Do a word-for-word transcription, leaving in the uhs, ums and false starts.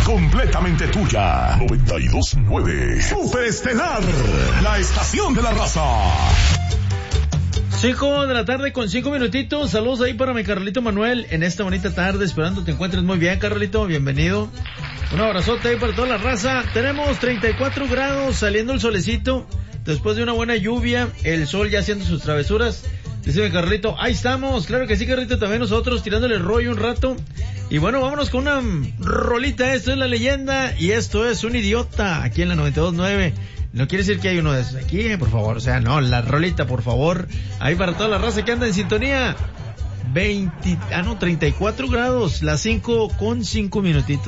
completamente tuya. noventa y dos punto nueve Super Estelar, la estación de la raza. Cinco de la tarde con cinco minutitos. Saludos ahí para mi Carlito Manuel en esta bonita tarde, esperando te encuentres muy bien, Carlito, bienvenido. Un abrazote ahí para toda la raza. Tenemos treinta y cuatro grados, saliendo el solecito, después de una buena lluvia, el sol ya haciendo sus travesuras. Dice mi Carlito, ahí estamos, claro que sí, Carlito, también nosotros tirándole rollo un rato. Y bueno, vámonos con una rolita. Esto es La Leyenda y esto es Un Idiota, aquí en la noventa y dos punto nueve. No quiere decir que hay uno de esos aquí, eh, por favor, o sea, no, la rolita, por favor, ahí para toda la raza que anda en sintonía. veinte, ah no, treinta y cuatro grados, las cinco con cinco minutitos.